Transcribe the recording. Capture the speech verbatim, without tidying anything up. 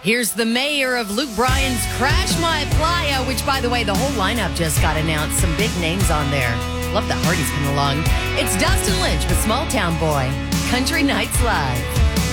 Here's the mayor of Luke Bryan's Crash My Playa, which, by the way, the whole lineup just got announced. Some big names on there. Love that Hardy's coming along. It's Dustin Lynch with Small Town Boy. Country Nights Live.